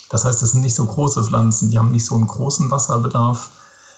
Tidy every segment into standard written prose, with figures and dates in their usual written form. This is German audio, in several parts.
Das heißt, das sind nicht so große Pflanzen, die haben nicht so einen großen Wasserbedarf.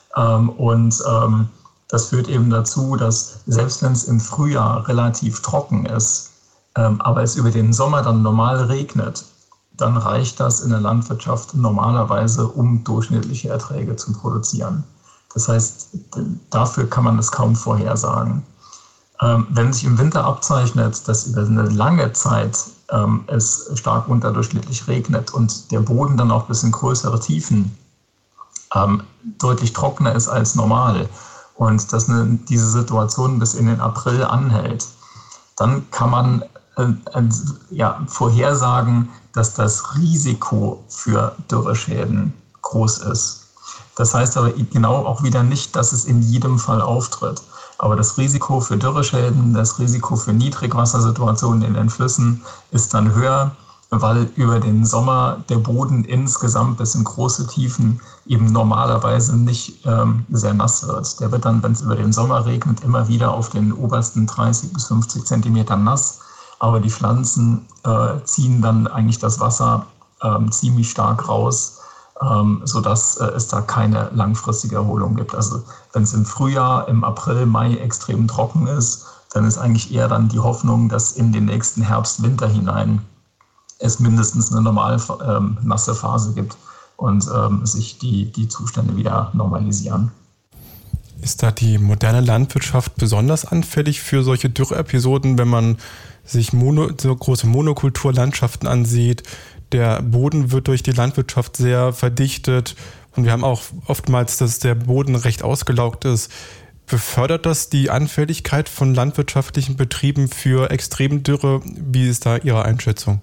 Das führt eben dazu, dass selbst wenn es im Frühjahr relativ trocken ist, aber es über den Sommer dann normal regnet, dann reicht das in der Landwirtschaft normalerweise, um durchschnittliche Erträge zu produzieren. Das heißt, dafür kann man es kaum vorhersagen. Wenn sich im Winter abzeichnet, dass über eine lange Zeit es stark unterdurchschnittlich regnet und der Boden dann auch bis in größere Tiefen deutlich trockener ist als normal und dass diese Situation bis in den April anhält, dann kann man vorhersagen, dass das Risiko für Dürreschäden groß ist. Das heißt aber genau auch wieder nicht, dass es in jedem Fall auftritt. Aber das Risiko für Dürreschäden, das Risiko für Niedrigwassersituationen in den Flüssen ist dann höher, weil über den Sommer der Boden insgesamt bis in große Tiefen eben normalerweise nicht sehr nass wird. Der wird dann, wenn es über den Sommer regnet, immer wieder auf den obersten 30 bis 50 Zentimetern nass. Aber die Pflanzen ziehen dann eigentlich das Wasser ziemlich stark raus, sodass es da keine langfristige Erholung gibt. Also wenn es im Frühjahr, im April, Mai extrem trocken ist, dann ist eigentlich eher dann die Hoffnung, dass in den nächsten Herbst, Winter hinein es mindestens eine normal nasse Phase gibt und sich die Zustände wieder normalisieren. Ist da die moderne Landwirtschaft besonders anfällig für solche Dürreepisoden, wenn man sich so große Monokulturlandschaften ansieht? Der Boden wird durch die Landwirtschaft sehr verdichtet und wir haben auch oftmals, dass der Boden recht ausgelaugt ist. Befördert das die Anfälligkeit von landwirtschaftlichen Betrieben für Extremdürre? Wie ist da Ihre Einschätzung?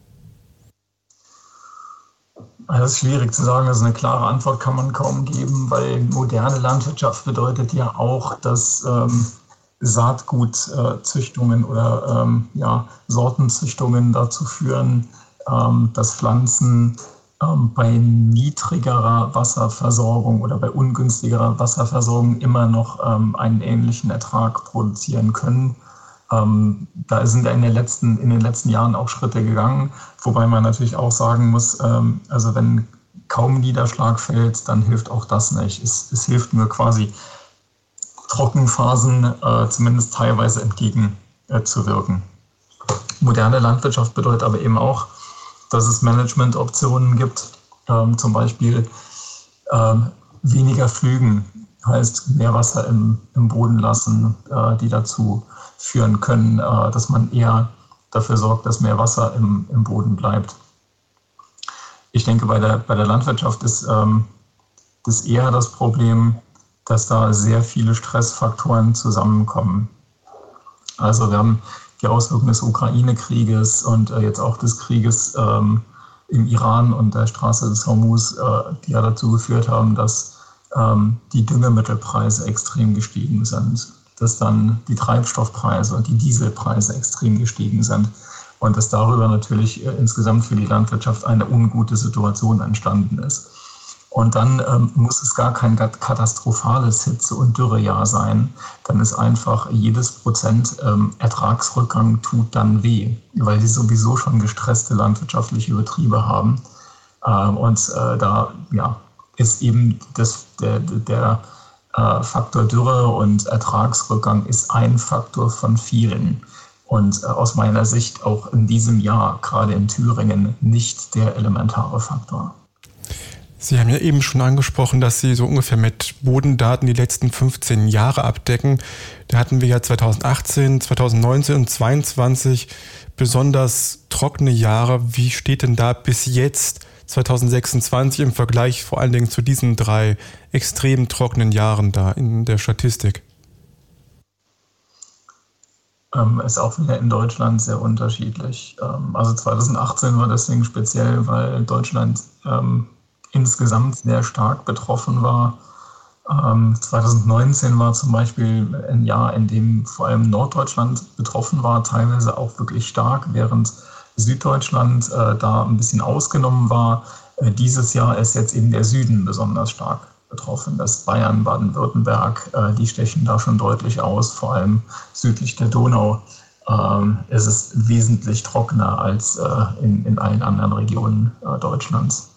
Das ist schwierig zu sagen, also eine klare Antwort kann man kaum geben, weil moderne Landwirtschaft bedeutet ja auch, dass Saatgutzüchtungen oder Sortenzüchtungen dazu führen, dass Pflanzen bei niedrigerer Wasserversorgung oder bei ungünstigerer Wasserversorgung immer noch einen ähnlichen Ertrag produzieren können. Da sind ja in den letzten Jahren auch Schritte gegangen, wobei man natürlich auch sagen muss, also wenn kaum Niederschlag fällt, dann hilft auch das nicht. Es hilft nur quasi Trockenphasen zumindest teilweise entgegenzuwirken. Moderne Landwirtschaft bedeutet aber eben auch, dass es Managementoptionen gibt, zum Beispiel weniger Pflügen, heißt mehr Wasser im Boden lassen, die dazu führen können, dass man eher dafür sorgt, dass mehr Wasser im Boden bleibt. Ich denke, bei der Landwirtschaft ist das eher das Problem, dass da sehr viele Stressfaktoren zusammenkommen. Also wir haben die Auswirkungen des Ukraine-Krieges und jetzt auch des Krieges im Iran und der Straße des Hormuz, die ja dazu geführt haben, dass die Düngemittelpreise extrem gestiegen sind, dass dann die Treibstoffpreise und die Dieselpreise extrem gestiegen sind und dass darüber natürlich insgesamt für die Landwirtschaft eine ungute Situation entstanden ist. Und dann muss es gar kein katastrophales Hitze- und Dürrejahr sein. Dann ist einfach jedes Prozent Ertragsrückgang tut dann weh, weil sie sowieso schon gestresste landwirtschaftliche Betriebe haben. Da ist eben der Faktor Dürre und Ertragsrückgang ist ein Faktor von vielen. Und aus meiner Sicht auch in diesem Jahr, gerade in Thüringen, nicht der elementare Faktor. Sie haben ja eben schon angesprochen, dass Sie so ungefähr mit Bodendaten die letzten 15 Jahre abdecken. Da hatten wir ja 2018, 2019 und 2022 besonders trockene Jahre. Wie steht denn da bis jetzt 2026 im Vergleich vor allen Dingen zu diesen 3 extrem trockenen Jahren da in der Statistik? Ist auch wieder in Deutschland sehr unterschiedlich. Also 2018 war deswegen speziell, weil Deutschland insgesamt sehr stark betroffen war. 2019 war zum Beispiel ein Jahr, in dem vor allem Norddeutschland betroffen war, teilweise auch wirklich stark, während Süddeutschland da ein bisschen ausgenommen war. Dieses Jahr ist jetzt eben der Süden besonders stark betroffen. Das Bayern, Baden-Württemberg, die stechen da schon deutlich aus. Vor allem südlich der Donau ist es wesentlich trockener als in allen anderen Regionen Deutschlands.